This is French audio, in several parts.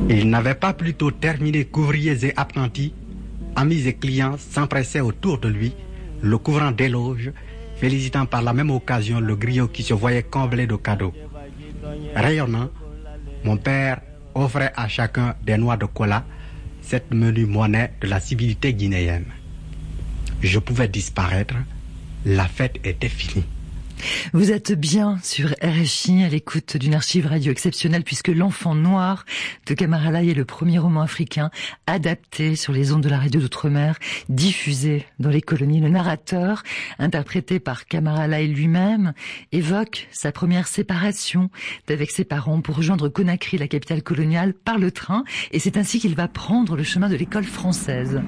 Il n'avait pas plutôt terminé qu'ouvriers et apprentis, amis et clients s'empressaient autour de lui, le couvrant d'éloges, félicitant par la même occasion le griot qui se voyait comblé de cadeaux. Rayonnant, mon père offrait à chacun des noix de cola, cette menue monnaie de la civilité guinéenne. Je pouvais disparaître, la fête était finie. Vous êtes bien sur RFI à l'écoute d'une archive radio exceptionnelle puisque L'Enfant Noir de Camara Laye est le premier roman africain adapté sur les ondes de la radio d'outre-mer, diffusé dans les colonies. Le narrateur, interprété par Camara Laye lui-même, évoque sa première séparation d'avec ses parents pour rejoindre Conakry, la capitale coloniale, par le train, et c'est ainsi qu'il va prendre le chemin de l'école française.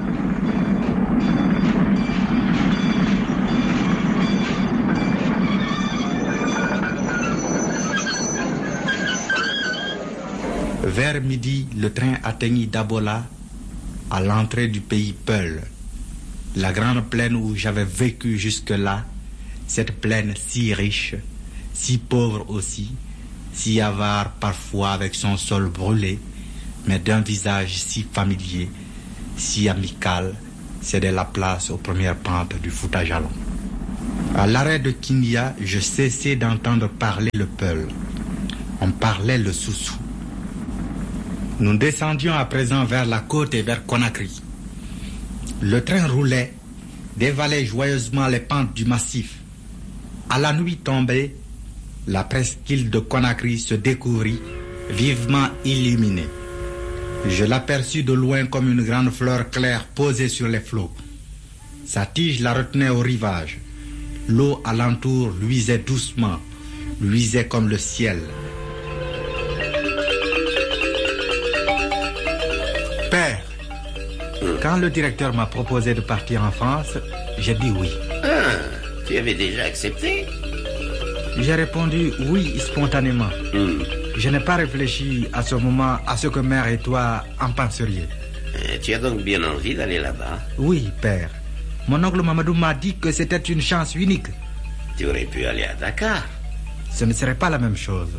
Vers midi, le train atteignit Dabola, à l'entrée du pays Peul, la grande plaine où j'avais vécu jusque-là, cette plaine si riche, si pauvre aussi, si avare parfois avec son sol brûlé, mais d'un visage si familier, si amical, cédait la place aux premières pentes du Fouta Djallon. À l'arrêt de Kindia, je cessai d'entendre parler le Peul. On parlait le Soussou. Nous descendions à présent vers la côte et vers Conakry. Le train roulait, dévalait joyeusement les pentes du massif. À la nuit tombée, la presqu'île de Conakry se découvrit, vivement illuminée. Je l'aperçus de loin comme une grande fleur claire posée sur les flots. Sa tige la retenait au rivage. L'eau alentour luisait doucement, luisait comme le ciel. Père, quand le directeur m'a proposé de partir en France, j'ai dit oui. Ah, tu avais déjà accepté? J'ai répondu oui spontanément. Je n'ai pas réfléchi à ce moment à ce que mère et toi en penseriez. Tu as donc bien envie d'aller là-bas? Oui, père. Mon oncle Mamadou m'a dit que c'était une chance unique. Tu aurais pu aller à Dakar. Ce ne serait pas la même chose.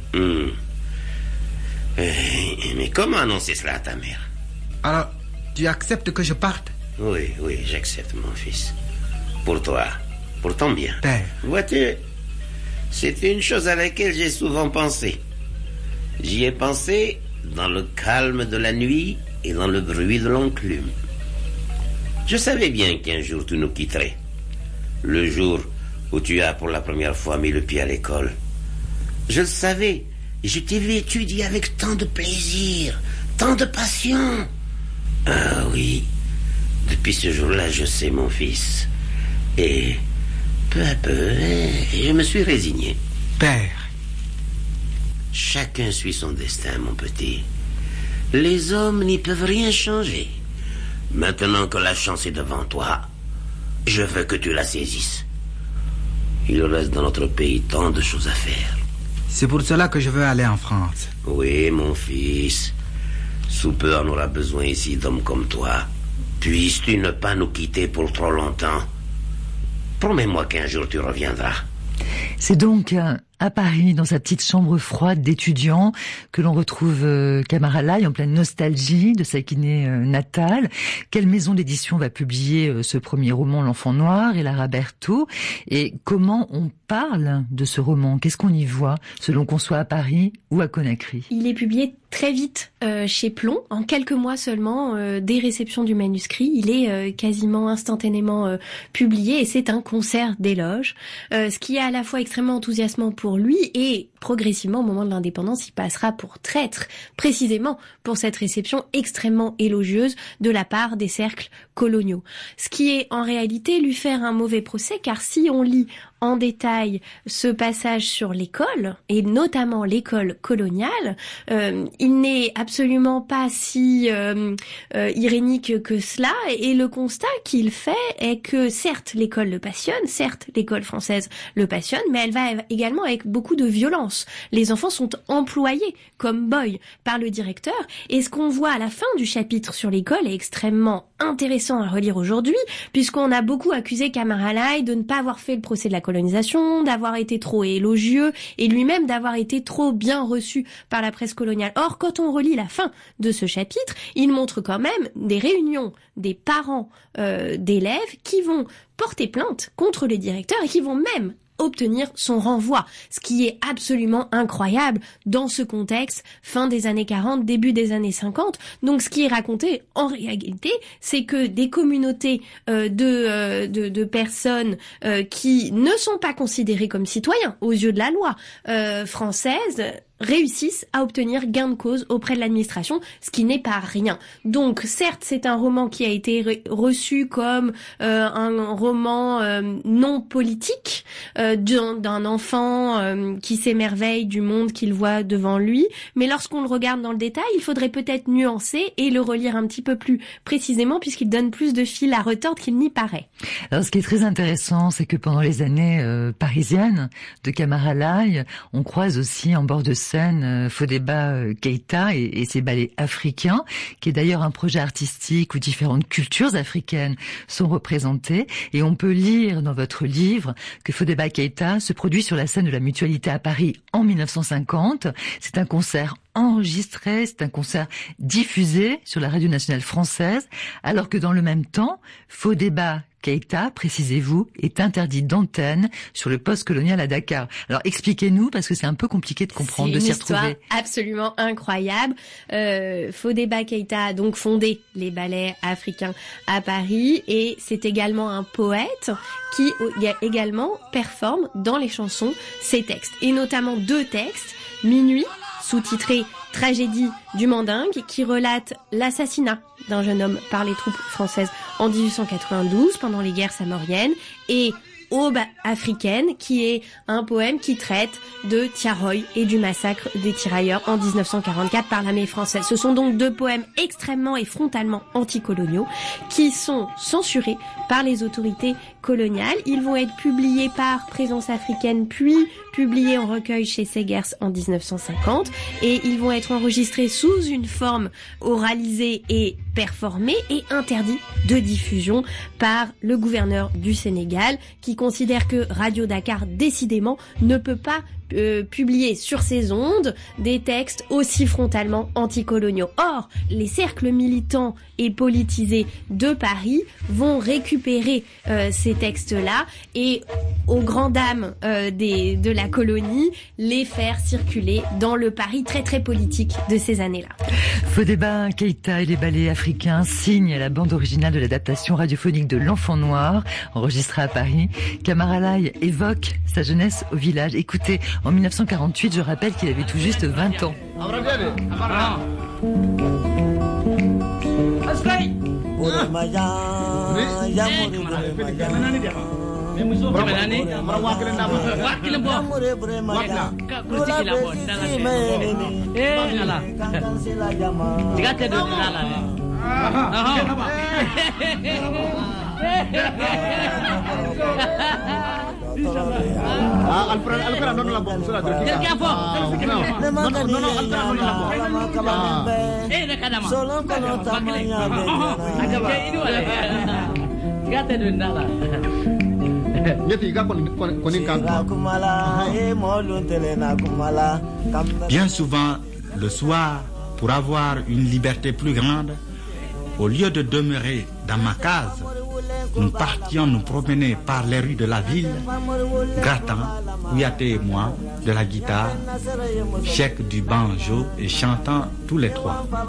Mais comment annoncer cela à ta mère? Alors, tu acceptes que je parte? Oui, j'accepte, mon fils. Pour toi, pour ton bien. Père. Vois-tu, c'est une chose à laquelle j'ai souvent pensé. J'y ai pensé dans le calme de la nuit et dans le bruit de l'enclume. Je savais bien qu'un jour tu nous quitterais. Le jour où tu as pour la première fois mis le pied à l'école. Je le savais, et je t'ai vu étudier avec tant de plaisir, tant de passion. Ah oui, depuis ce jour-là, je sais, mon fils. Et peu à peu, je me suis résigné. Père. Chacun suit son destin, mon petit. Les hommes n'y peuvent rien changer. Maintenant que la chance est devant toi, je veux que tu la saisisses. Il reste dans notre pays tant de choses à faire. C'est pour cela que je veux aller en France. Oui, mon fils. Sous peu, on aura besoin ici d'hommes comme toi. Puisses-tu ne pas nous quitter pour trop longtemps? Promets-moi qu'un jour tu reviendras. C'est donc à Paris, dans sa petite chambre froide d'étudiant, que l'on retrouve Camara Laye en pleine nostalgie de sa Guinée natale. Quelle maison d'édition va publier ce premier roman, L'Enfant Noir, et Lara Berthaud? Et comment on parle de ce roman? Qu'est-ce qu'on y voit, selon qu'on soit à Paris ou à Conakry? Il est publié très vite chez Plomb, en quelques mois seulement, dès réception du manuscrit. Il est quasiment instantanément publié, et c'est un concert d'éloges, ce qui est à la fois extrêmement enthousiasmant pour lui, et progressivement, au moment de l'indépendance, il passera pour traître, précisément pour cette réception extrêmement élogieuse de la part des cercles coloniaux. Ce qui est en réalité lui faire un mauvais procès, car si on lit en détail ce passage sur l'école, et notamment l'école coloniale, il n'est absolument pas si irénique que cela, et le constat qu'il fait est que certes l'école le passionne, certes l'école française le passionne, mais elle va également avec beaucoup de violence. Les enfants sont employés comme boy par le directeur, et ce qu'on voit à la fin du chapitre sur l'école est extrêmement intéressant à relire aujourd'hui, puisqu'on a beaucoup accusé Camara Laye de ne pas avoir fait le procès de la colonisation, d'avoir été trop élogieux et lui-même d'avoir été trop bien reçu par la presse coloniale. Or, quand on relit la fin de ce chapitre, il montre quand même des réunions des parents d'élèves qui vont porter plainte contre les directeurs et qui vont même obtenir son renvoi, ce qui est absolument incroyable dans ce contexte fin des années 40, début des années 50. Donc ce qui est raconté en réalité, c'est que des communautés de personnes qui ne sont pas considérées comme citoyens aux yeux de la loi française réussissent à obtenir gain de cause auprès de l'administration, ce qui n'est pas rien. Donc, certes, c'est un roman qui a été reçu comme un roman non politique d'un enfant qui s'émerveille du monde qu'il voit devant lui, mais lorsqu'on le regarde dans le détail, il faudrait peut-être nuancer et le relire un petit peu plus précisément, puisqu'il donne plus de fil à retordre qu'il n'y paraît. Alors, ce qui est très intéressant, c'est que pendant les années parisiennes de Camara Laye, on croise aussi en bord de Fodeba Keïta et ses ballets africains, qui est d'ailleurs un projet artistique où différentes cultures africaines sont représentées. Et on peut lire dans votre livre que Fodeba Keïta se produit sur la scène de la Mutualité à Paris en 1950. C'est un concert enregistré, c'est un concert diffusé sur la radio nationale française, alors que dans le même temps, Fodeba Keïta, précisez-vous, est interdit d'antenne sur le poste colonial à Dakar. Alors expliquez-nous, parce que c'est un peu compliqué de comprendre, de s'y retrouver. C'est une histoire absolument incroyable. Fodeba Keïta a donc fondé les ballets africains à Paris et c'est également un poète qui également performe dans les chansons ses textes. Et notamment 2 textes, Minuit, sous-titré Tragédie du Mandingue, qui relate l'assassinat d'un jeune homme par les troupes françaises en 1892 pendant les guerres samoriennes, et Aube africaine, qui est un poème qui traite de Tiaroy et du massacre des tirailleurs en 1944 par l'armée française. Ce sont donc 2 poèmes extrêmement et frontalement anticoloniaux qui sont censurés par les autorités coloniales. Ils vont être publiés par Présence africaine, puis publiés en recueil chez Segers en 1950, et ils vont être enregistrés sous une forme oralisée et performée et interdits de diffusion par le gouverneur du Sénégal, qui considère que Radio Dakar, décidément, ne peut pas publier sur ses ondes des textes aussi frontalement anticoloniaux. Or, les cercles militants et politisés de Paris vont récupérer ces textes-là et, aux grandes dames de la colonie, les faire circuler dans le Paris très très politique de ces années-là. Fodeba Keïta et les ballets africains signent la bande originale de l'adaptation radiophonique de L'Enfant Noir, enregistrée à Paris. Camara Laye évoque sa jeunesse au village. Écoutez, en 1948, je rappelle qu'il avait tout juste 20 ans. Bien souvent, le soir, pour avoir une liberté plus grande, au lieu de demeurer dans ma case, nous partions nous promener par les rues de la ville, grattant, Kouyaté et moi, de la guitare, Cheikh du banjo et chantant tous les 3.